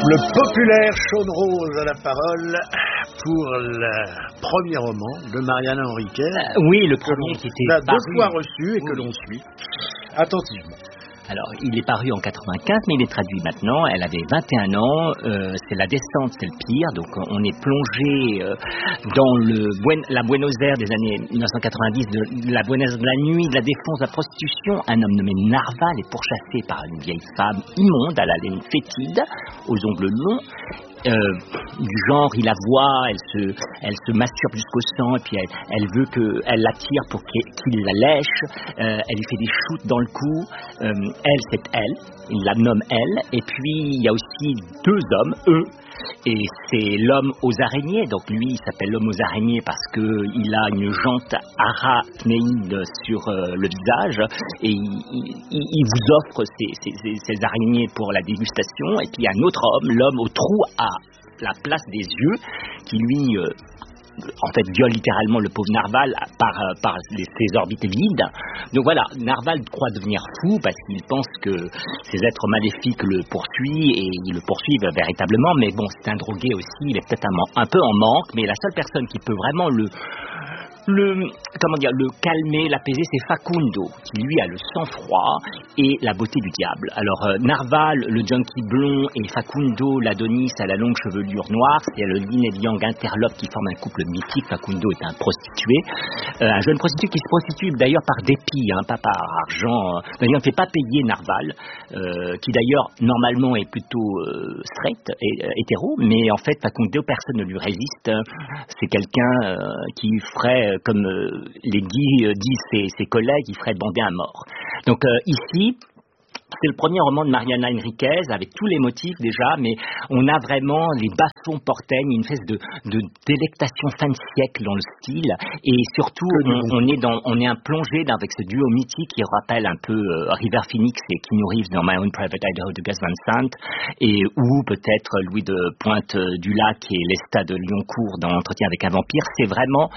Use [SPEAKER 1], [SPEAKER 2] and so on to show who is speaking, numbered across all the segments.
[SPEAKER 1] Le populaire Chaude Rose à la parole pour le premier roman de Mariana Enriquez.
[SPEAKER 2] Oui, le premier qui était
[SPEAKER 1] paru.
[SPEAKER 2] deux
[SPEAKER 1] fois reçu et que l'on suit attentivement.
[SPEAKER 2] Alors, il est paru en 95, mais il est traduit maintenant. Elle avait 21 ans. C'est la descente, c'est le pire. Donc, on est plongé dans la Buenos Aires des années 1990, de la Buenos Aires de la nuit, de la défonce, de la prostitution. Un homme nommé Narval est pourchassé par une vieille femme immonde à la laine fétide, aux ongles longs. Du genre, il la voit, elle se masturbe jusqu'au sang, et puis elle veut qu'elle l'attire pour qu'il la lèche. Elle lui fait des shoots dans le cou. Elle, c'est elle. Il la nomme elle. Et puis, il y a aussi deux hommes, eux. Et c'est l'homme aux araignées. Donc lui, il s'appelle l'homme aux araignées parce qu'il a une jante arachnéide sur le visage. Et il vous offre ces araignées pour la dégustation. Et puis il y a un autre homme, l'homme au trou à la place des yeux, qui lui... en fait, viole littéralement le pauvre Narval par ses orbites vides. Donc voilà, Narval croit devenir fou parce qu'il pense que ces êtres maléfiques le poursuivent et ils le poursuivent véritablement. Mais bon, c'est un drogué aussi, il est peut-être un peu en manque, mais la seule personne qui peut vraiment le calmer, l'apaiser, c'est Facundo, qui lui a le sang-froid et la beauté du diable. Alors, Narval, le junkie blond, et Facundo, l'Adonis à la longue chevelure noire, c'est le yin et yang interlope qui forme un couple mythique. Facundo est un prostitué, un jeune prostitué qui se prostitue d'ailleurs par dépit, pas par argent. D'ailleurs, il ne fait pas payer Narval, qui d'ailleurs, normalement, est plutôt straight, hétéro, mais en fait, Facundo, personne ne lui résiste. C'est quelqu'un qui ferait... comme les disent ses collègues, il ferait bander à mort. Donc ici, c'est le premier roman de Mariana Enriquez, avec tous les motifs déjà, mais on a vraiment les bas-fonds porteignes, une espèce de délectation fin de siècle dans le style, et surtout, on est un plongé avec ce duo mythique qui rappelle un peu River Phoenix et Keanu Reeves dans My Own Private Idaho de Gus Van Sant, ou peut-être Louis de Pointe-du-Lac et Lestat de Lyoncourt dans Entretien avec un vampire. C'est vraiment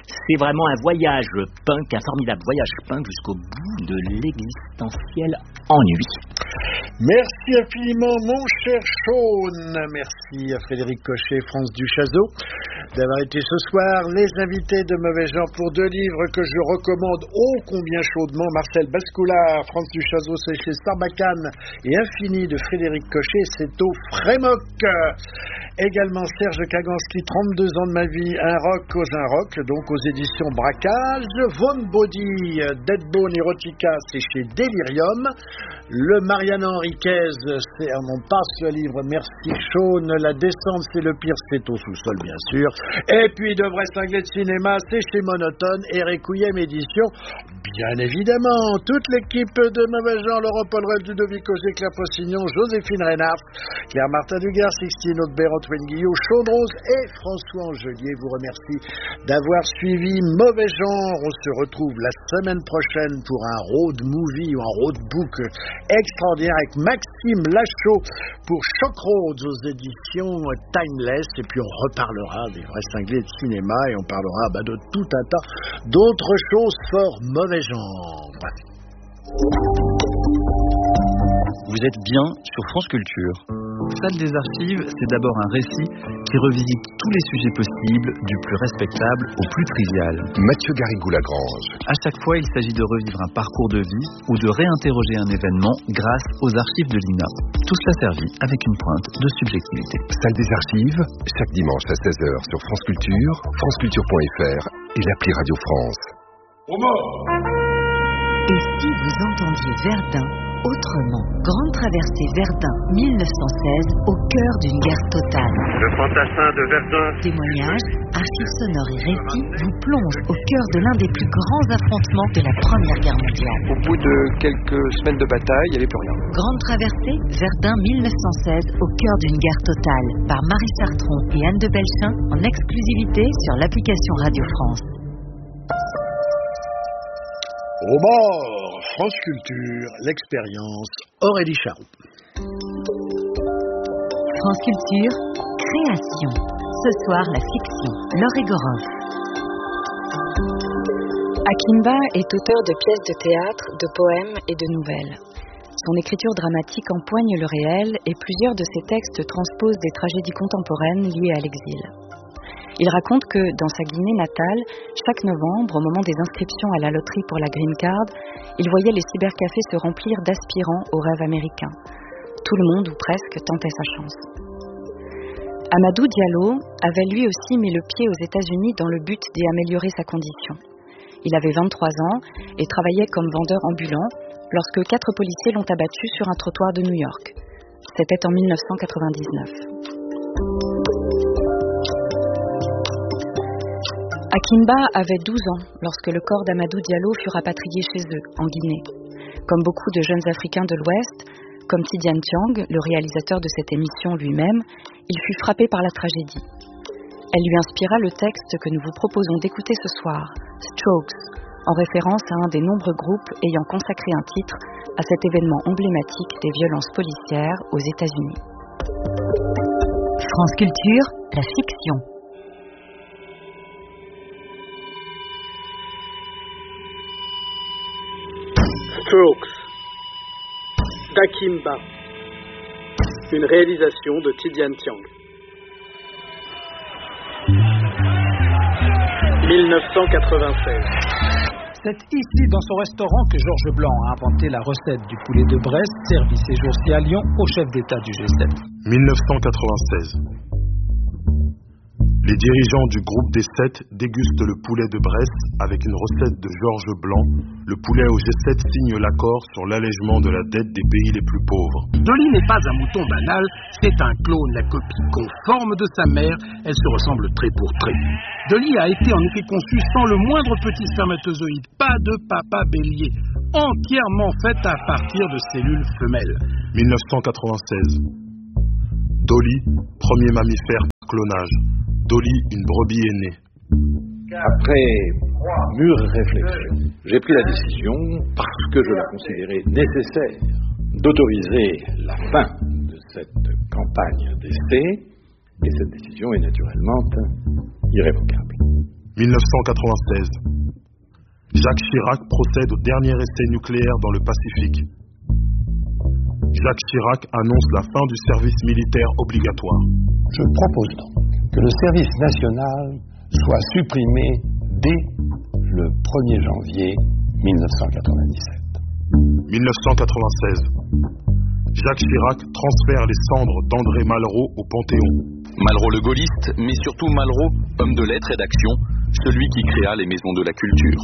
[SPEAKER 2] un voyage punk, un formidable voyage punk jusqu'au bout de l'existentiel ennui.
[SPEAKER 1] Merci infiniment mon cher Sean. Merci à Frédéric Cochet, France Duchazot d'avoir été ce soir les invités de Mauvais Genre pour deux livres que je recommande ô combien chaudement. Marcel Bascoulard, France Duchazot, c'est chez Sarbacane, et Infini de Frédéric Cochet, c'est au Frémoc. Également Serge Kaganski, 32 ans de ma vie, un rock aux un rock, donc aux éditions Braquage. Von Body, Deadbone Erotica, c'est chez Delirium. Le Mariana Enriquez, c'est à mon passe le livre, merci Sean. La descente, c'est le pire, c'est au sous-sol bien sûr. Et puis de vrais cinglés de cinéma, c'est chez Monotone et Requiem Édition. Bien évidemment, toute l'équipe de Mauvais Genre, Laurent Paul-Rel, Ludovic Auger, Claire Possignon, Joséphine Reynard, Claire Martin Duguerre, Sixtine Audebert, Antoine Guillot, Chaude Rose et François Angelier vous remercie d'avoir suivi Mauvais Genre. On se retrouve la semaine prochaine pour un road movie ou un road book extraordinaire avec Maxime Lachaud pour Choc Roads aux éditions Timeless, et puis on reparlera des vrais cinglés de cinéma et on parlera de tout un tas d'autres choses fort mauvais genre.
[SPEAKER 3] Vous êtes bien sur France Culture. Salle des archives, c'est d'abord un récit qui revisite tous les sujets possibles, du plus respectable au plus trivial.
[SPEAKER 4] Mathieu Garrigou-Lagrange.
[SPEAKER 3] À chaque fois, il s'agit de revivre un parcours de vie ou de réinterroger un événement grâce aux archives de l'INA. Tout cela servi avec une pointe de subjectivité.
[SPEAKER 4] Salle des archives, chaque dimanche à 16h sur France Culture, franceculture.fr et l'appli Radio France.
[SPEAKER 5] Et si vous entendiez Verdun autrement? Grande traversée Verdun 1916, au cœur d'une guerre totale.
[SPEAKER 6] Le fantassin de Verdun.
[SPEAKER 5] Témoignages, archives sonores et récits vous plongent au cœur de l'un des plus grands affrontements de la Première Guerre mondiale.
[SPEAKER 7] Au bout de quelques semaines de bataille, il n'y avait plus rien.
[SPEAKER 5] Grande traversée Verdun 1916, au cœur d'une guerre totale, par Marie Chartron et Anne de Belchin, en exclusivité sur l'application Radio France.
[SPEAKER 1] Au bord, France Culture, l'expérience, Aurélie Charroux.
[SPEAKER 5] France Culture, création. Ce soir, la fiction, Laure Egorov.
[SPEAKER 8] Akinba est auteur de pièces de théâtre, de poèmes et de nouvelles. Son écriture dramatique empoigne le réel et plusieurs de ses textes transposent des tragédies contemporaines liées à l'exil. Il raconte que, dans sa Guinée natale, chaque novembre, au moment des inscriptions à la loterie pour la Green Card, il voyait les cybercafés se remplir d'aspirants au rêve américain. Tout le monde, ou presque, tentait sa chance. Amadou Diallo avait lui aussi mis le pied aux États-Unis dans le but d'y améliorer sa condition. Il avait 23 ans et travaillait comme vendeur ambulant lorsque 4 policiers l'ont abattu sur un trottoir de New York. C'était en 1999. Akimba avait 12 ans lorsque le corps d'Amadou Diallo fut rapatrié chez eux, en Guinée. Comme beaucoup de jeunes Africains de l'Ouest, comme Tidiane Tiang, le réalisateur de cette émission lui-même, il fut frappé par la tragédie. Elle lui inspira le texte que nous vous proposons d'écouter ce soir, Strokes, en référence à un des nombreux groupes ayant consacré un titre à cet événement emblématique des violences policières aux États-Unis.
[SPEAKER 5] France Culture, la fiction.
[SPEAKER 9] Strokes d'Akimba, une réalisation de Tidiane Tiang. 1996.
[SPEAKER 10] C'est ici, dans son restaurant, que Georges Blanc a inventé la recette du poulet de Brest, servi ces jours-ci à Lyon au chef d'État du G7.
[SPEAKER 11] 1996. Les dirigeants du groupe des 7 dégustent le poulet de Brest avec une recette de Georges Blanc. Le poulet au G7 signe l'accord sur l'allègement de la dette des pays les plus pauvres.
[SPEAKER 12] Dolly n'est pas un mouton banal, c'est un clone, la copie conforme de sa mère. Elle se ressemble trait pour trait. Dolly a été en effet conçue sans le moindre petit spermatozoïde, pas de papa bélier, entièrement faite à partir de cellules femelles.
[SPEAKER 11] 1996. Dolly, premier mammifère par clonage. Dolly, une brebis est née.
[SPEAKER 13] Après mûre réflexion, j'ai pris la décision, parce que je la considérais nécessaire, d'autoriser la fin de cette campagne d'essai, et cette décision est naturellement irrévocable.
[SPEAKER 11] 1996. Jacques Chirac procède au dernier essai nucléaire dans le Pacifique. Jacques Chirac annonce la fin du service militaire obligatoire.
[SPEAKER 14] Je propose donc que le service national soit supprimé dès le 1er janvier 1997.
[SPEAKER 11] 1996. Jacques Chirac transfère les cendres d'André Malraux au Panthéon.
[SPEAKER 3] Malraux le gaulliste, mais surtout Malraux, homme de lettres et d'action, celui qui créa les maisons de la culture.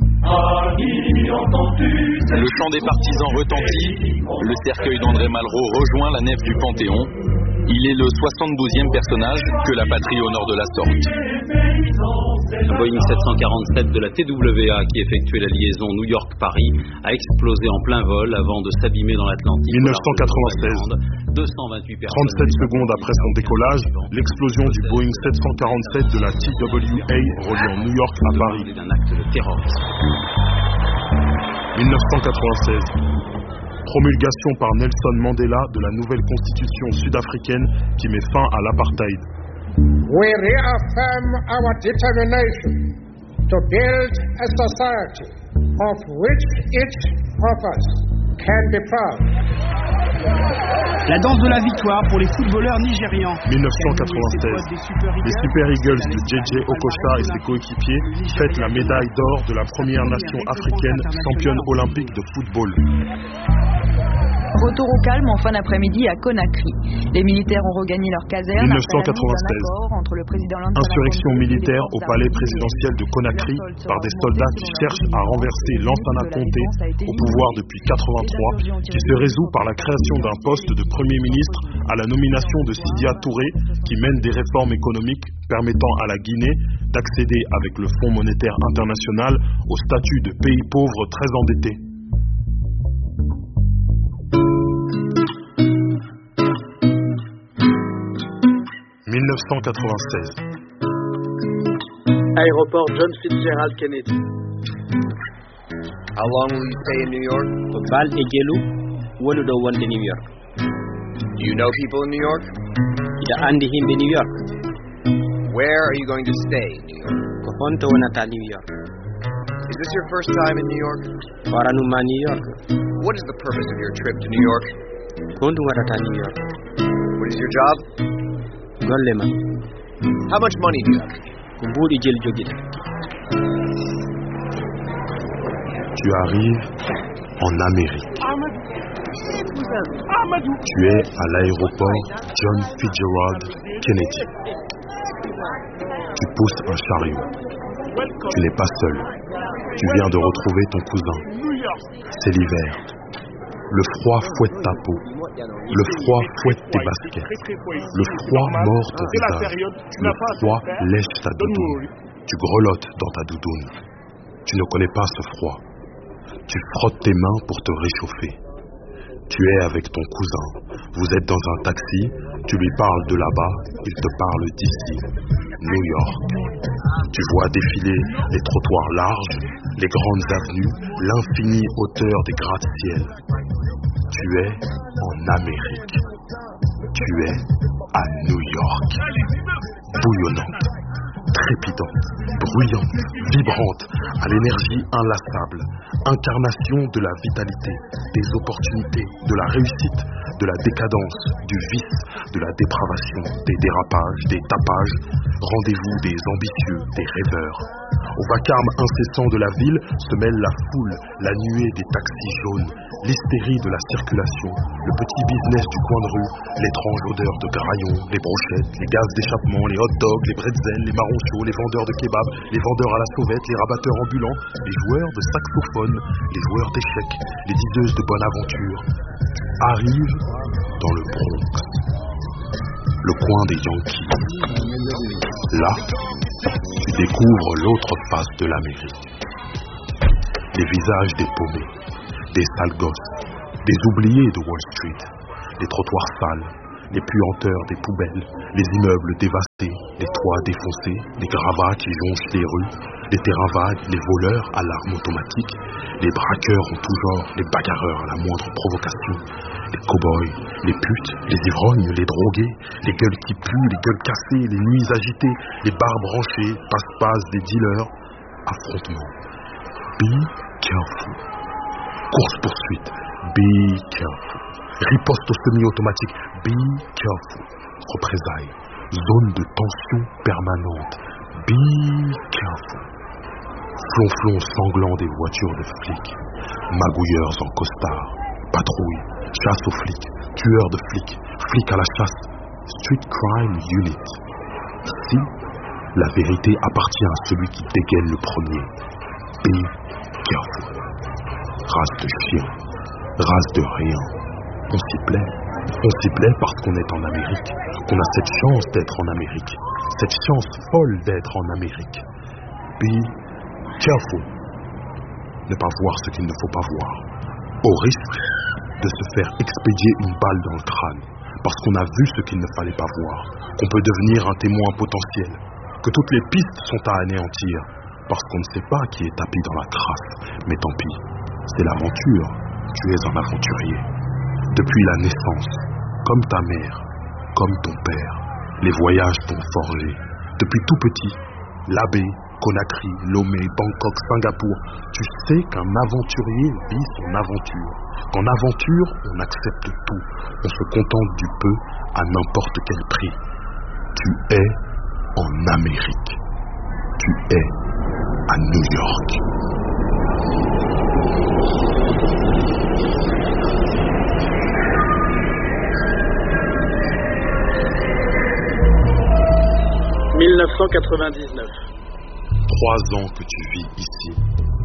[SPEAKER 3] Le chant des partisans retentit, le cercueil d'André Malraux rejoint la nef du Panthéon. Il est le 72e personnage que la patrie honore de la sorte.
[SPEAKER 15] Un Boeing 747 de la TWA qui effectuait la liaison New York-Paris a explosé en plein vol avant de s'abîmer dans l'Atlantique.
[SPEAKER 11] 1996.
[SPEAKER 15] 228
[SPEAKER 11] 37 secondes après son décollage, l'explosion du Boeing 747 de la TWA reliant New York à Paris.
[SPEAKER 15] D'un acte de terrorisme.
[SPEAKER 11] 1996. Promulgation par Nelson Mandela de la nouvelle constitution sud-africaine qui met fin à l'apartheid.
[SPEAKER 16] We reaffirm our determination to build a society of which each of us can be proud.
[SPEAKER 12] La danse de la victoire pour les footballeurs nigérians.
[SPEAKER 11] 1996. Les Super Eagles de JJ Okocha et ses coéquipiers fêtent la médaille d'or de la première nation africaine championne olympique de football.
[SPEAKER 17] Retour au calme en fin d'après-midi à Conakry. Les militaires ont regagné leur caserne.
[SPEAKER 11] 1996. Insurrection militaire au palais présidentiel de Conakry par des soldats qui cherchent à renverser Lansana Conté au pouvoir depuis 1983, qui se résout par la création d'un poste de Premier ministre à la nomination de Sidia Touré, qui mène des réformes économiques permettant à la Guinée d'accéder avec le Fonds monétaire international au statut de pays pauvre très endetté. 1996.
[SPEAKER 9] Aéroport John Fitzgerald Kennedy.
[SPEAKER 18] How long will you stay in New York?
[SPEAKER 19] Bal Egelu, Woludo Wande New York.
[SPEAKER 18] Do you know people in New York?
[SPEAKER 19] Ida andi himbe New York.
[SPEAKER 18] Where are you going to stay in New York?
[SPEAKER 19] Kofonto wonata New York.
[SPEAKER 18] Is this your first time in New York?
[SPEAKER 19] Waranuma New York.
[SPEAKER 18] What is the purpose of your trip to New York?
[SPEAKER 19] Going to New York.
[SPEAKER 18] What is your job?
[SPEAKER 19] Gollema.
[SPEAKER 18] How much money do you have?
[SPEAKER 19] Kumburi jil jogida.
[SPEAKER 11] Tu arrives en Amérique. Tu es à l'aéroport John Fitzgerald Kennedy. Tu pousses un chariot. Tu n'es pas seul. Tu viens de retrouver ton cousin. C'est l'hiver. Le froid fouette ta peau. Le froid fouette tes baskets. Le froid mord ton visage. Le froid lèche ta doudoune. Tu grelottes dans ta doudoune. Tu ne connais pas ce froid. Tu frottes tes mains pour te réchauffer. Tu es avec ton cousin. Vous êtes dans un taxi. Tu lui parles de là-bas. Il te parle d'ici. New York. Tu vois défiler les trottoirs larges, les grandes avenues, l'infinie hauteur des gratte-ciel. Tu es en Amérique. Tu es à New York. Bouillonnante, trépidante, bruyante, vibrante, à l'énergie inlassable, incarnation de la vitalité, des opportunités, de la réussite, de la décadence, du vice, de la dépravation, des dérapages, des tapages, rendez-vous des ambitieux, des rêveurs. Au vacarme incessant de la ville se mêle la foule, la nuée des taxis jaunes, l'hystérie de la circulation, le petit business du coin de rue, l'étrange odeur de graillons, les brochettes, les gaz d'échappement, les hot dogs, les bretzels, les marrons chauds, les vendeurs de kebab, les vendeurs à la sauvette, les rabatteurs ambulants, les joueurs de saxophone, les joueurs d'échecs, les diseuses de bonne aventure. Arrive dans le Bronx, le coin des Yankees. Là, tu découvres l'autre face de l'Amérique. Les visages des paumés, des sales gosses, des oubliés de Wall Street, les trottoirs sales, les puanteurs des poubelles, les immeubles dévastés, les toits défoncés, les gravats qui jonchent les rues, les terrains vagues, les voleurs à l'arme automatique, les braqueurs en tout genre, les bagarreurs à la moindre provocation, les cow-boys, les putes, les ivrognes, les drogués, les gueules qui puent, les gueules cassées, les nuits agitées, les bars branchés, passe-passe des dealers, affrontements. Be careful. Course-poursuite. Be careful. Riposte au semi-automatique. Be careful. Représailles. Zone de tension permanente. Be careful. Flonflon sanglant des voitures de flics. Magouilleurs en costard. Patrouille. Chasse aux flics. Tueurs de flics. Flics à la chasse. Street Crime Unit. Ici, la vérité appartient à celui qui dégaine le premier. Be careful. Race de chien. Race de rien. On s'y plaît. On s'y plaît parce qu'on est en Amérique, qu'on a cette chance d'être en Amérique, cette chance folle d'être en Amérique. Be careful. Ne pas voir ce qu'il ne faut pas voir, au risque de se faire expédier une balle dans le crâne, parce qu'on a vu ce qu'il ne fallait pas voir, qu'on peut devenir un témoin potentiel, que toutes les pistes sont à anéantir, parce qu'on ne sait pas qui est tapis dans la crasse. Mais tant pis, c'est l'aventure, tu es un aventurier. Depuis la naissance, comme ta mère, comme ton père, les voyages t'ont forgé. Depuis tout petit, l'Abbé, Conakry, Lomé, Bangkok, Singapour, tu sais qu'un aventurier vit son aventure. Qu'en aventure, on accepte tout. On se contente du peu à n'importe quel prix. Tu es en Amérique. Tu es à New York.
[SPEAKER 9] « 1999.
[SPEAKER 11] 3 ans que tu vis ici,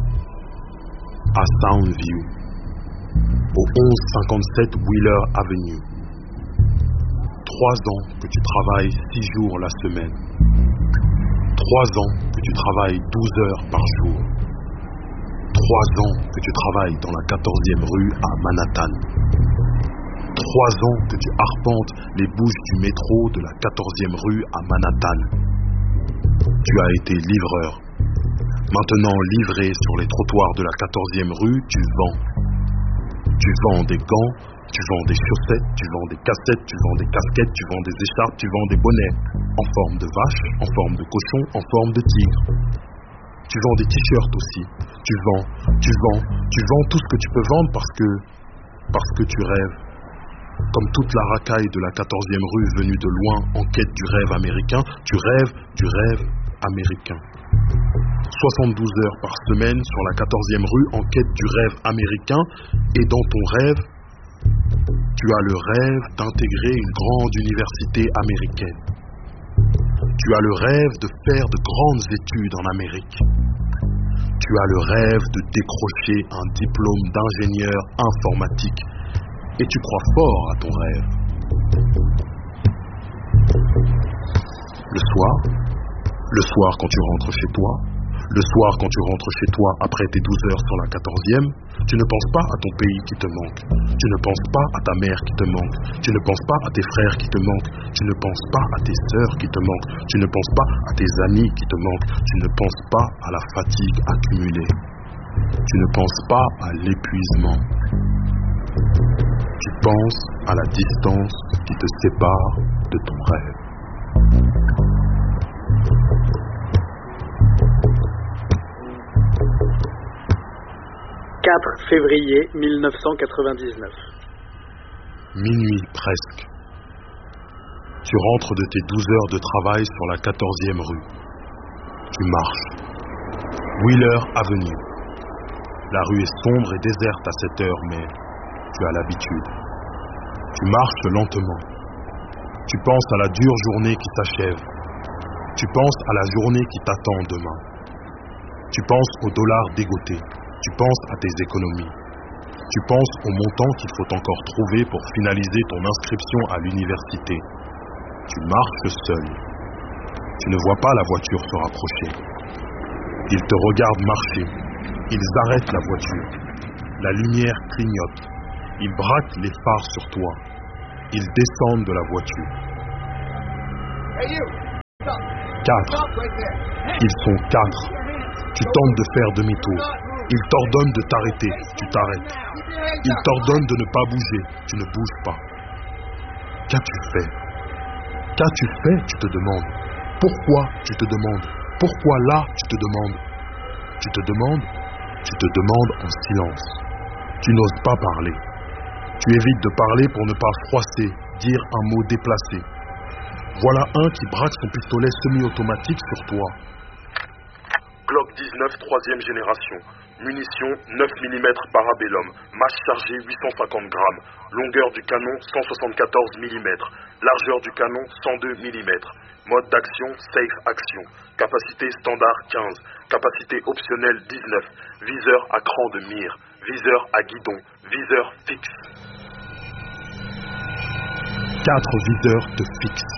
[SPEAKER 11] à Soundview, au 1157 Wheeler Avenue. 3 ans que tu travailles 6 jours la semaine. 3 ans que tu travailles 12 heures par jour. 3 ans que tu travailles dans la 14e rue à Manhattan. 3 ans que tu arpentes les bouches du métro de la 14e rue à Manhattan. Tu as été livreur. Maintenant livré sur les trottoirs de la 14e rue, tu vends. Tu vends des gants, tu vends des chaussettes, tu vends des cassettes, tu vends des casquettes, tu vends des écharpes, tu vends des bonnets. En forme de vache, en forme de cochon, en forme de tigre. Tu vends des t-shirts aussi. Tu vends tout ce que tu peux vendre parce que tu rêves. Comme toute la racaille de la 14e rue venue de loin en quête du rêve américain, tu rêves du rêve américain. 72 heures par semaine sur la 14e rue en quête du rêve américain, et dans ton rêve, tu as le rêve d'intégrer une grande université américaine. Tu as le rêve de faire de grandes études en Amérique. Tu as le rêve de décrocher un diplôme d'ingénieur informatique. Et tu crois fort à ton rêve. Le soir quand tu rentres chez toi, après tes 12 heures sur la 14e, tu ne penses pas à ton pays qui te manque. Tu ne penses pas à ta mère qui te manque. Tu ne penses pas à tes frères qui te manquent. Tu ne penses pas à tes sœurs qui te manquent. Tu ne penses pas à tes amis qui te manquent. Tu ne penses pas à la fatigue accumulée. Tu ne penses pas à l'épuisement. Tu penses à la distance qui te sépare de ton rêve.
[SPEAKER 9] « 4 février 1999.
[SPEAKER 11] Minuit presque. Tu rentres de tes 12 heures de travail sur la 14e rue. Tu marches. Wheeler Avenue. La rue est sombre et déserte à cette heure, mais tu as l'habitude. Tu marches lentement. Tu penses à la dure journée qui s'achève. Tu penses à la journée qui t'attend demain. Tu penses au dollar dégoté. Tu penses à tes économies. Tu penses au montant qu'il faut encore trouver pour finaliser ton inscription à l'université. Tu marches seul. Tu ne vois pas la voiture se rapprocher. Ils te regardent marcher. Ils arrêtent la voiture. La lumière clignote. Ils braquent les phares sur toi. Ils descendent de la voiture. 4. Ils sont 4. Tu tentes de faire demi-tour. Ils t'ordonnent de t'arrêter. Tu t'arrêtes. Ils t'ordonnent de ne pas bouger. Tu ne bouges pas. Qu'as-tu fait? Qu'as-tu fait, tu te demandes? Pourquoi, tu te demandes? Pourquoi là, tu te demandes? Tu te demandes? Tu te demandes en silence. Tu n'oses pas parler. Tu évites de parler pour ne pas froisser, dire un mot déplacé. Voilà un qui braque son pistolet semi-automatique sur toi.
[SPEAKER 20] Glock 19, 3e génération. Munitions 9 mm Parabellum. Masse chargée 850 grammes. Longueur du canon 174 mm. Largeur du canon 102 mm. Mode d'action Safe Action. Capacité standard 15. Capacité optionnelle 19. Viseur à cran de mire. Viseur à guidon. Viseur fixe.
[SPEAKER 11] 4 viseurs te fixent.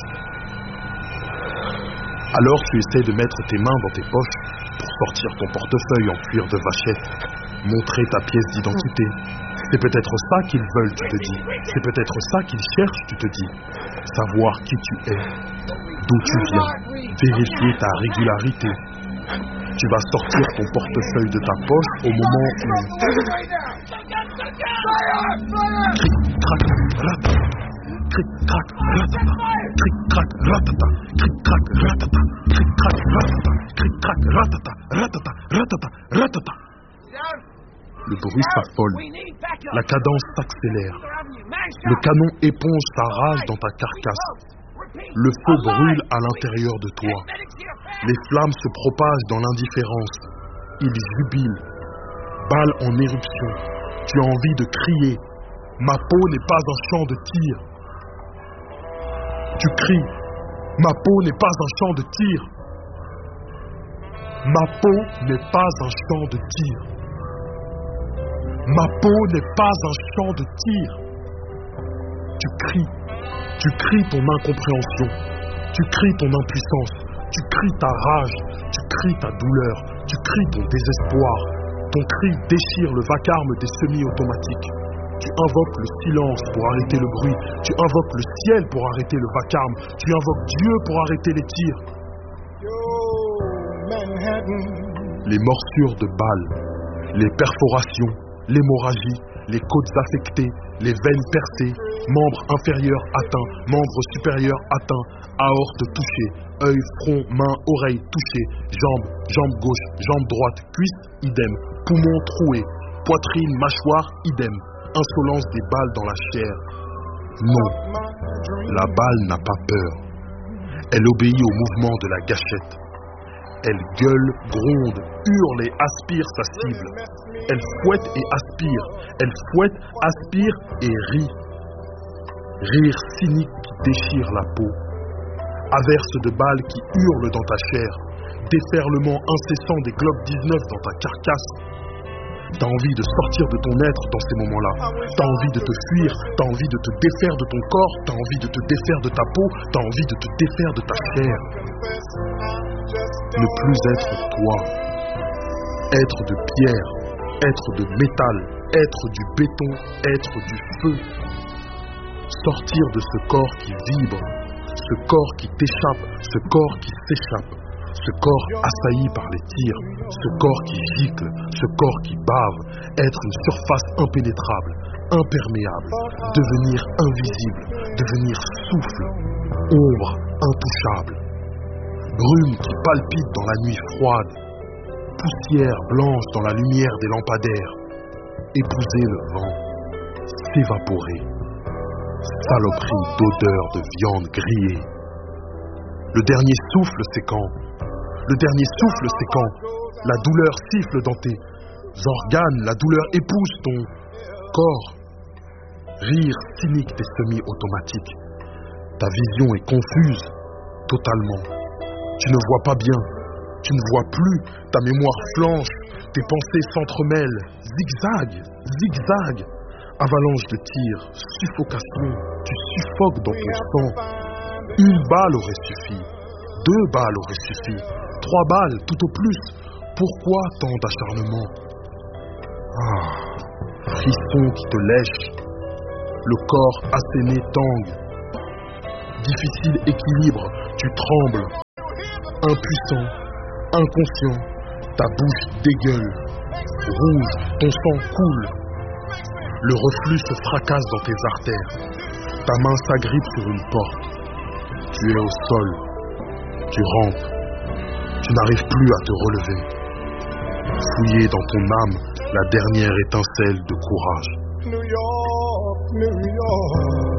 [SPEAKER 11] Alors tu essaies de mettre tes mains dans tes poches pour sortir ton portefeuille en cuir de vachette, montrer ta pièce d'identité. C'est peut-être ça qu'ils veulent, tu te dis. C'est peut-être ça qu'ils cherchent, tu te dis. Savoir qui tu es, d'où tu viens, vérifier ta régularité. Tu vas sortir ton portefeuille de ta poche au moment où... Cric, crac, ratata. Cric, crac, ratata. Cric, crac, ratata. Cric, crac, ratata. Cric, crac, ratata. Cric, crac, ratata. Ratata, ratata, ratata. Le bruit s'affole. La cadence s'accélère. Le canon éponge sa rage dans ta carcasse. Le feu brûle à l'intérieur de toi. Les flammes se propagent dans l'indifférence. Ils jubilent. Balle en éruption. Tu as envie de crier. Ma peau n'est pas un champ de tir. Tu cries. Ma peau n'est pas un champ de tir. Ma peau n'est pas un champ de tir. Ma peau n'est pas un champ de tir. Tu cries. Tu cries ton incompréhension. Tu cries ton impuissance. Tu cries ta rage. Tu cries ta douleur. Tu cries ton désespoir. Ton cri déchire le vacarme des semi-automatiques. Tu invoques le silence pour arrêter le bruit. Tu invoques le ciel pour arrêter le vacarme. Tu invoques Dieu pour arrêter les tirs. Les morsures de balles, les perforations, l'hémorragie, les côtes affectées, les veines percées, membres inférieurs atteints, membres supérieurs atteints, aorte touchée, œil, front, main, oreille touchée, jambe gauche, jambe droite, cuisse, idem, poumon troué, poitrine, mâchoire, idem, insolence des balles dans la chair. Non, la balle n'a pas peur. Elle obéit au mouvement de la gâchette. Elle gueule, gronde, hurle et aspire sa cible. Elle fouette et aspire. Elle fouette, aspire et rit. Rire cynique qui déchire la peau. Averse de balles qui hurlent dans ta chair. Déferlement incessant des globes 19 dans ta carcasse. T'as envie de sortir de ton être dans ces moments-là. T'as envie de te fuir. T'as envie de te défaire de ton corps. T'as envie de te défaire de ta peau. T'as envie de te défaire de ta chair. Ne plus être toi. Être de pierre. Être de métal. Être du béton. Être du feu. Sortir de ce corps qui vibre. Ce corps qui t'échappe. Ce corps qui s'échappe. Ce corps assailli par les tirs, ce corps qui gicle, ce corps qui bave, être une surface impénétrable, imperméable, devenir invisible, devenir souffle, ombre intouchable, brume qui palpite dans la nuit froide, poussière blanche dans la lumière des lampadaires, épouser le vent, s'évaporer, saloperie d'odeur de viande grillée. Le dernier souffle, c'est quand? Le dernier souffle, c'est quand la douleur siffle dans tes organes, la douleur épouse ton corps. Rire cynique des semi-automatiques. Ta vision est confuse, totalement. Tu ne vois pas bien, tu ne vois plus, ta mémoire flanche, tes pensées s'entremêlent, zigzag, avalanche de tirs, suffocation, tu suffoques dans ton sang. Une balle aurait suffi, 2 balles auraient suffi, 3 balles tout au plus. Pourquoi tant d'acharnement? Frisson qui te lèche, le corps asséné tangue. Difficile équilibre, tu trembles. Impuissant, inconscient, ta bouche dégueule. Rouge, ton sang coule. Le reflux se fracasse dans tes artères. Ta main s'agrippe sur une porte. Tu es au sol. Tu rampes. Tu n'arrives plus à te relever. Fouiller dans ton âme la dernière étincelle de courage.
[SPEAKER 16] New York, New York.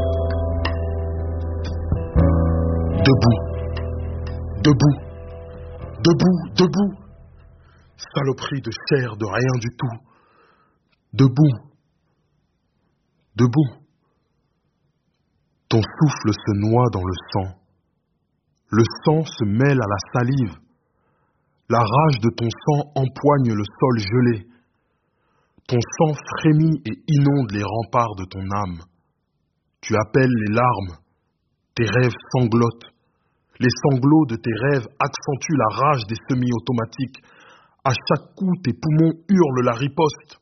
[SPEAKER 11] Debout. Saloperie de chair, de rien du tout. Debout. Ton souffle se noie dans le sang. Le sang se mêle à la salive. La rage de ton sang empoigne le sol gelé. Ton sang frémit et inonde les remparts de ton âme. Tu appelles les larmes. Tes rêves sanglotent. Les sanglots de tes rêves accentuent la rage des semi-automatiques. À chaque coup, tes poumons hurlent la riposte.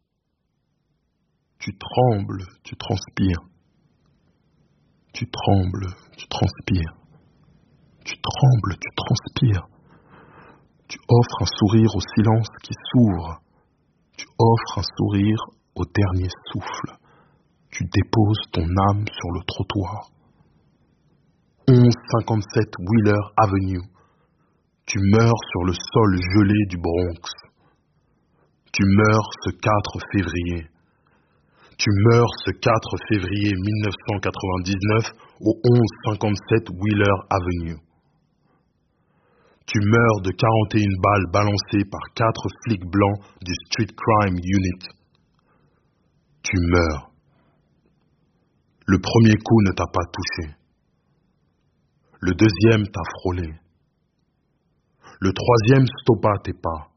[SPEAKER 11] Tu trembles, tu transpires. Tu trembles, tu transpires. Tu trembles, tu transpires. Tu offres un sourire au silence qui s'ouvre. Tu offres un sourire au dernier souffle. Tu déposes ton âme sur le trottoir. 1157 Wheeler Avenue. Tu meurs sur le sol gelé du Bronx. Tu meurs ce 4 février. Tu meurs ce 4 février 1999 au 1157 Wheeler Avenue. Tu meurs de 41 balles balancées par 4 flics blancs du Street Crime Unit. Tu meurs. Le premier coup ne t'a pas touché. Le deuxième t'a frôlé. Le troisième stoppa tes pas.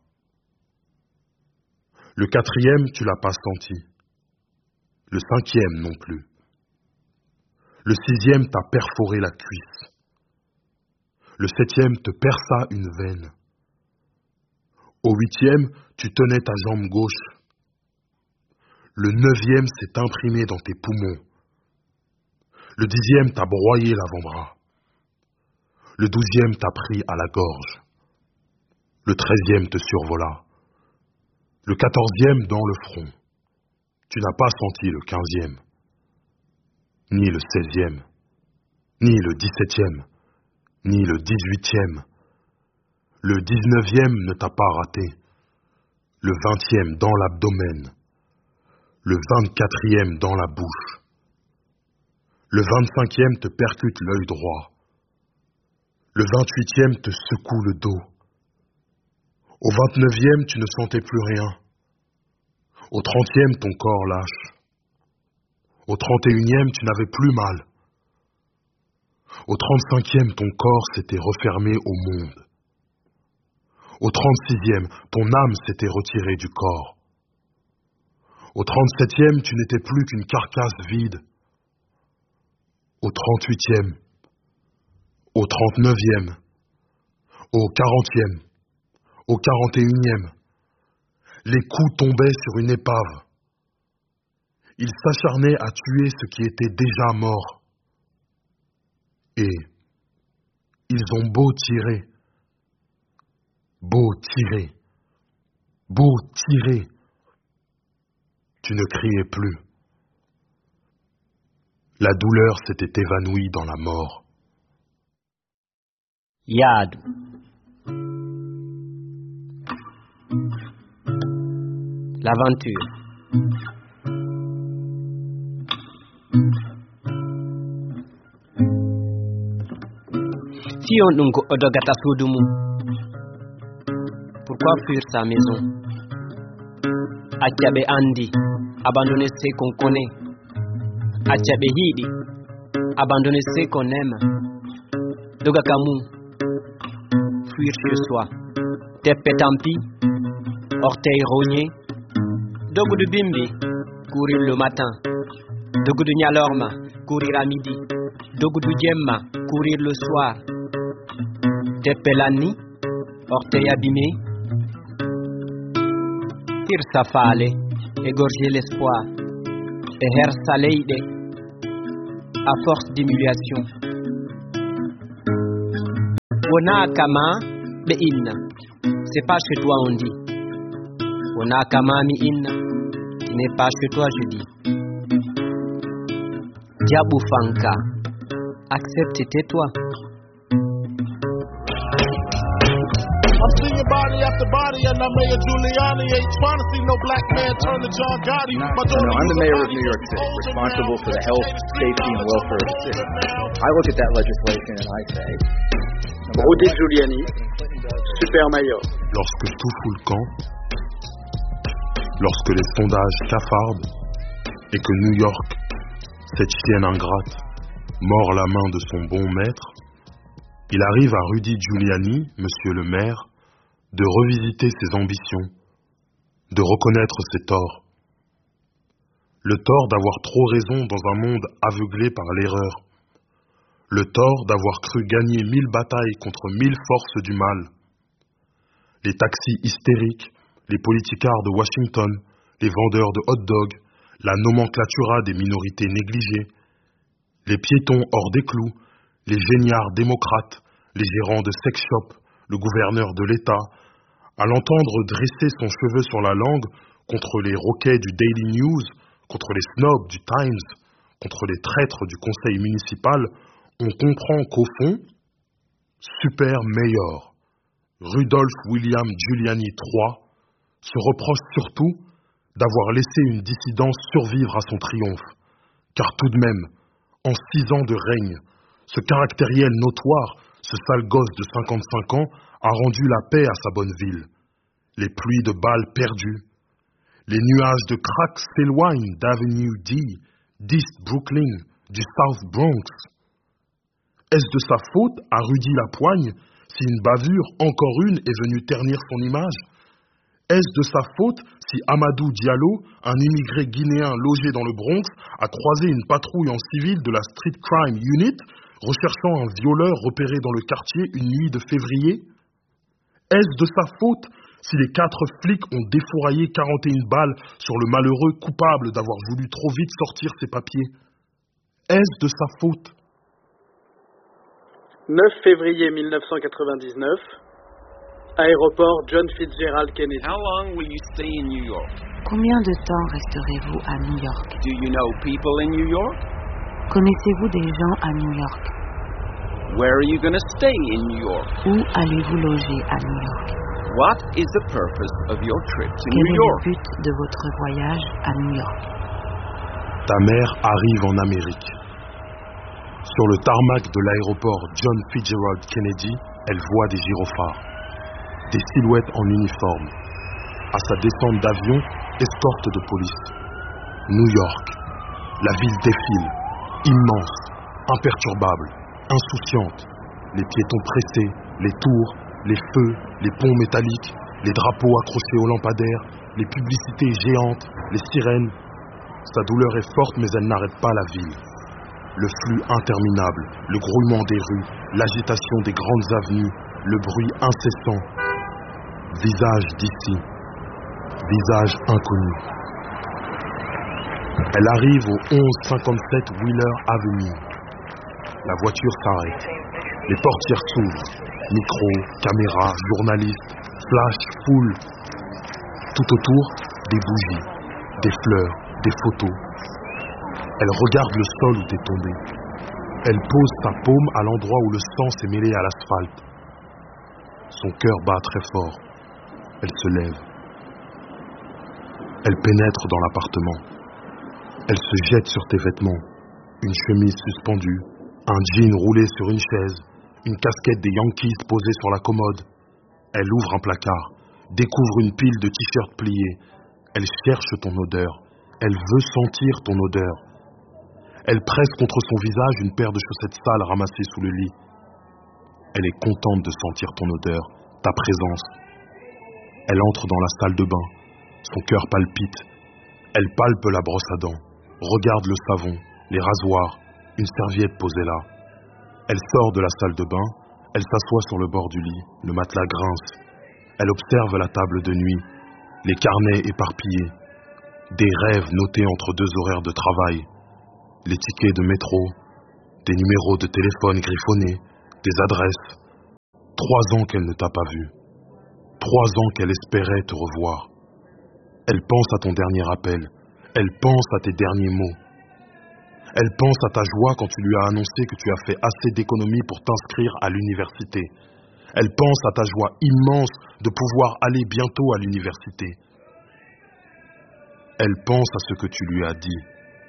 [SPEAKER 11] Le quatrième, tu l'as pas senti. Le cinquième non plus. Le sixième t'a perforé la cuisse. Le septième te perça une veine. Au huitième, tu tenais ta jambe gauche. Le neuvième s'est imprimé dans tes poumons. Le dixième t'a broyé l'avant-bras. Le 12e t'a pris à la gorge. Le 13e te survola. Le 14e dans le front. Tu n'as pas senti le 15e, ni le 16e, ni le 17e, ni le 18e. Le 19e ne t'a pas raté. Le 20e dans l'abdomen. Le 24e dans la bouche. Le 25e te percute l'œil droit. Le 28e te secoue le dos. Au 29e, tu ne sentais plus rien. Au 30e, ton corps lâche. Au 31e, tu n'avais plus mal. Au 35e, ton corps s'était refermé au monde. Au 36e, ton âme s'était retirée du corps. Au 37e, tu n'étais plus qu'une carcasse vide. Au 38e, au 39e, au 40e, au 41e, les coups tombaient sur une épave. Ils s'acharnaient à tuer ce qui était déjà mort. Et ils ont beau tirer, tu ne criais plus. La douleur s'était évanouie dans la mort.
[SPEAKER 19] Yad. L'aventure. Si on donc odogata sodumu, pourquoi fuir sa maison? Achabe andi, abandonner ce qu'on connaît. Achabe hidi, abandonner ce qu'on aime. Dogakamu, fuir chez soi. Tepe tampi, orteil rogné. Dogu de bimbi, courir le matin. Dogu de nyalorma, courir à midi. Dogu de djemma, courir le soir. Tepe l'anni, orteil abîmé. Tir safale, égorger l'espoir. Et her saleide, à force d'humiliation. Wonakama be inna, c'est pas chez toi on dit. Wonakama mi inna, ce n'est pas chez toi je dis. Diabou Fanka, accepte tais-toi.
[SPEAKER 21] I'm seeing body after body, and I'm Mayor Giuliani. Ain't trying to see no black man turn to John Gotti.
[SPEAKER 22] No, I'm the mayor of New York City, responsible for the health, safety, and welfare of the city. I look at that legislation and I say,
[SPEAKER 9] Rudy Giuliani, super mayor.
[SPEAKER 11] Lorsque tout fout le camp, lorsque les sondages cafardent et que New York, cette chienne ingrate, mord la main de son bon maître, il arrive à Rudy Giuliani, monsieur le maire, de revisiter ses ambitions, de reconnaître ses torts. Le tort d'avoir trop raison dans un monde aveuglé par l'erreur. Le tort d'avoir cru gagner 1000 batailles contre 1000 forces du mal. Les taxis hystériques, les politicards de Washington, les vendeurs de hot-dogs, la nomenclatura des minorités négligées, les piétons hors des clous, les géniards démocrates, les gérants de sex shop, le gouverneur de l'État, à l'entendre dresser son cheveu sur la langue contre les roquets du Daily News, contre les snobs du Times, contre les traîtres du conseil municipal, on comprend qu'au fond, Super Mayor Rudolph William Giuliani III se reproche surtout d'avoir laissé une dissidence survivre à son triomphe, car tout de même, en 6 ans de règne, ce caractériel notoire, ce sale gosse de 55 ans, a rendu la paix à sa bonne ville. Les pluies de balles perdues, les nuages de crack s'éloignent d'Avenue D, d'East Brooklyn, du South Bronx. Est-ce de sa faute à Rudy Lapoigne si une bavure, encore une, est venue ternir son image? Est-ce de sa faute si Amadou Diallo, un immigré guinéen logé dans le Bronx, a croisé une patrouille en civil de la Street Crime Unit, recherchant un violeur repéré dans le quartier une nuit de février? Est-ce de sa faute si les 4 flics ont défouraillé 41 balles sur le malheureux coupable d'avoir voulu trop vite sortir ses papiers? Est-ce de sa faute?
[SPEAKER 9] 9 février 1999, aéroport John Fitzgerald Kennedy.
[SPEAKER 23] How long will you stay in New York?
[SPEAKER 8] Combien de temps resterez-vous à New York?
[SPEAKER 19] Do you know people in New York?
[SPEAKER 8] Connaissez-vous des gens à New York?
[SPEAKER 19] Where are you going to stay in New York?
[SPEAKER 8] Où allez-vous loger à New York?
[SPEAKER 19] What is the purpose of your trip to
[SPEAKER 8] Quel
[SPEAKER 19] New
[SPEAKER 8] est
[SPEAKER 19] York?
[SPEAKER 8] le but de votre voyage à New York?
[SPEAKER 11] Ta mère arrive en Amérique. Sur le tarmac de l'aéroport John Fitzgerald Kennedy, elle voit des gyrophares, des silhouettes en uniforme. À sa descente d'avion, escorte de police. New York. La ville défile, immense, imperturbable, insouciante. Les piétons pressés, les tours, les feux, les ponts métalliques, les drapeaux accrochés aux lampadaires, les publicités géantes, les sirènes. Sa douleur est forte, mais elle n'arrête pas la ville. Le flux interminable, le grouillement des rues, l'agitation des grandes avenues, le bruit incessant. Visage d'ici, visage inconnu. Elle arrive au 1157 Wheeler Avenue. La voiture s'arrête. Les portières s'ouvrent. Micro, caméra, journalistes, flash, foule. Tout autour, des bougies, des fleurs, des photos. Elle regarde le sol où t'es tombé. Elle pose sa paume à l'endroit où le sang s'est mêlé à l'asphalte. Son cœur bat très fort. Elle se lève. Elle pénètre dans l'appartement. Elle se jette sur tes vêtements. Une chemise suspendue, un jean roulé sur une chaise, une casquette des Yankees posée sur la commode. Elle ouvre un placard, découvre une pile de t-shirts pliés. Elle cherche ton odeur. Elle veut sentir ton odeur. Elle presse contre son visage une paire de chaussettes sales ramassées sous le lit. Elle est contente de sentir ton odeur, ta présence. Elle entre dans la salle de bain. Son cœur palpite. Elle palpe la brosse à dents, regarde le savon, les rasoirs, une serviette posée là. Elle sort de la salle de bain, elle s'assoit sur le bord du lit, le matelas grince. Elle observe la table de nuit, les carnets éparpillés, des rêves notés entre deux horaires de travail, les tickets de métro, des numéros de téléphone griffonnés, des adresses. 3 ans qu'elle ne t'a pas vu. 3 ans qu'elle espérait te revoir. Elle pense à ton dernier appel. Elle pense à tes derniers mots. Elle pense à ta joie quand tu lui as annoncé que tu as fait assez d'économies pour t'inscrire à l'université. Elle pense à ta joie immense de pouvoir aller bientôt à l'université. Elle pense à ce que tu lui as dit.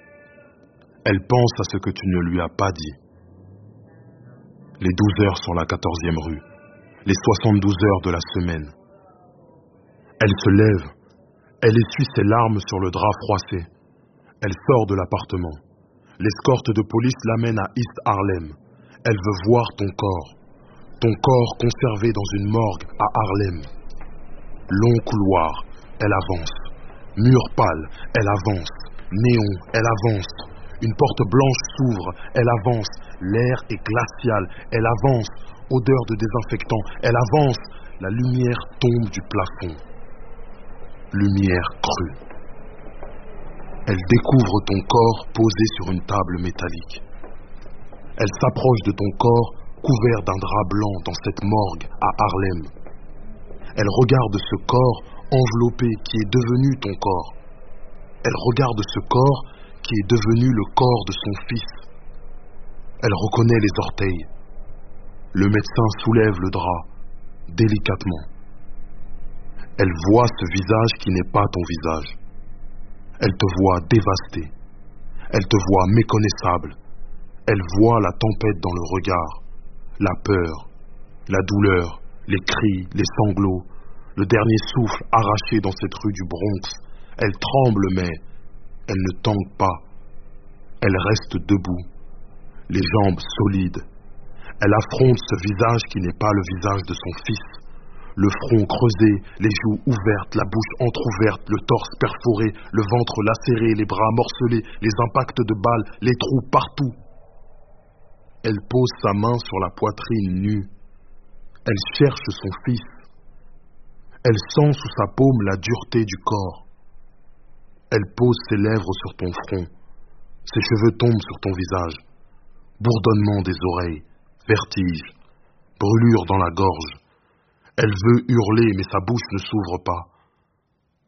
[SPEAKER 11] Elle pense à ce que tu ne lui as pas dit. Les 12 heures sur la 14e rue. Les 72 heures de la semaine. Elle se lève. Elle essuie ses larmes sur le drap froissé. Elle sort de l'appartement. L'escorte de police l'amène à East Harlem. Elle veut voir ton corps. Ton corps conservé dans une morgue à Harlem. Long couloir, elle avance. Mur pâle, elle avance. Néon, elle avance. Une porte blanche s'ouvre, elle avance. L'air est glacial, elle avance. Odeur de désinfectant, elle avance. La lumière tombe du plafond. Lumière crue. Elle découvre ton corps posé sur une table métallique. Elle s'approche de ton corps couvert d'un drap blanc dans cette morgue à Harlem. Elle regarde ce corps enveloppé qui est devenu ton corps. Elle regarde ce corps qui est devenu le corps de son fils. Elle reconnaît les orteils. Le médecin soulève le drap, délicatement. Elle voit ce visage qui n'est pas ton visage. Elle te voit dévasté. Elle te voit méconnaissable. Elle voit la tempête dans le regard, la peur, la douleur, les cris, les sanglots, le dernier souffle arraché dans cette rue du Bronx. Elle tremble, mais elle ne tangue pas. Elle reste debout, les jambes solides. Elle affronte ce visage qui n'est pas le visage de son fils. Le front creusé, les joues ouvertes, la bouche entrouverte, le torse perforé, le ventre lacéré, les bras morcelés, les impacts de balles, les trous partout. Elle pose sa main sur la poitrine nue. Elle cherche son fils. Elle sent sous sa paume la dureté du corps. Elle pose ses lèvres sur ton front. Ses cheveux tombent sur ton visage. Bourdonnement des oreilles, vertige, brûlure dans la gorge. Elle veut hurler, mais sa bouche ne s'ouvre pas.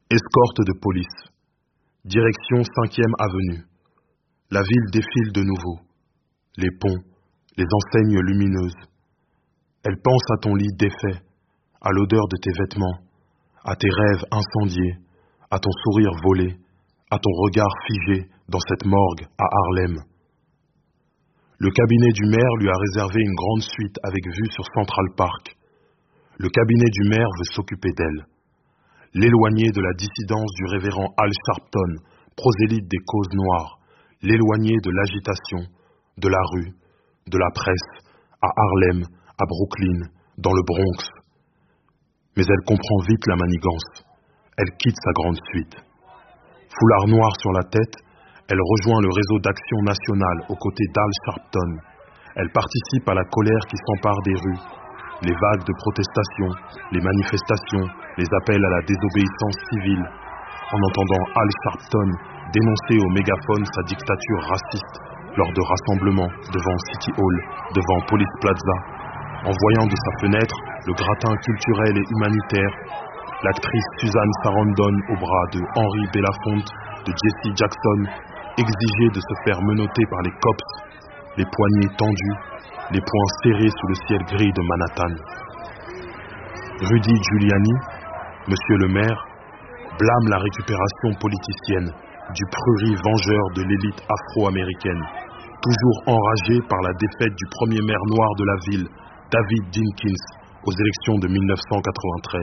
[SPEAKER 11] Escorte de police. Direction 5e avenue. La ville défile de nouveau. Les ponts, les enseignes lumineuses. Elle pense à ton lit défait, à l'odeur de tes vêtements, à tes rêves incendiés, à ton sourire volé, à ton regard figé dans cette morgue à Harlem. Le cabinet du maire lui a réservé une grande suite avec vue sur Central Park. Le cabinet du maire veut s'occuper d'elle. L'éloigner de la dissidence du révérend Al Sharpton, prosélyte des causes noires, l'éloigner de l'agitation, de la rue, de la presse, à Harlem, à Brooklyn, dans le Bronx. Mais elle comprend vite la manigance. Elle quitte sa grande suite. Foulard noir sur la tête, elle rejoint le réseau d'action nationale aux côtés d'Al Sharpton. Elle participe à la colère qui s'empare des rues, les vagues de protestation, les manifestations, les appels à la désobéissance civile, en entendant Al Sharpton dénoncer au mégaphone sa dictature raciste lors de rassemblements devant City Hall, devant Police Plaza, en voyant de sa fenêtre le gratin culturel et humanitaire, l'actrice Susan Sarandon au bras de Henry Belafonte, de Jesse Jackson, exiger de se faire menotter par les cops, les poignets tendus, les poings serrés sous le ciel gris de Manhattan. Rudy Giuliani, monsieur le maire, blâme la récupération politicienne du prurit vengeur de l'élite afro-américaine, toujours enragé par la défaite du premier maire noir de la ville, David Dinkins, aux élections de 1993.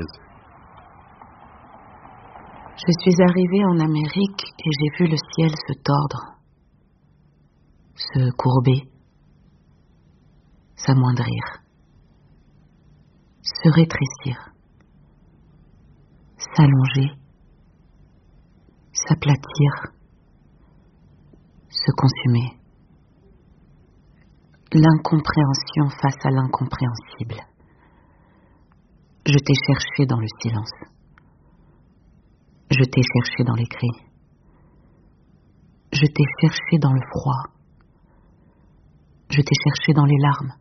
[SPEAKER 2] Je suis arrivée en Amérique et j'ai vu le ciel se tordre, se courber, s'amoindrir, se rétrécir, s'allonger, s'aplatir, se consumer. L'incompréhension face à l'incompréhensible. Je t'ai cherché dans le silence. Je t'ai cherché dans les cris. Je t'ai cherché dans le froid. Je t'ai cherché dans les larmes.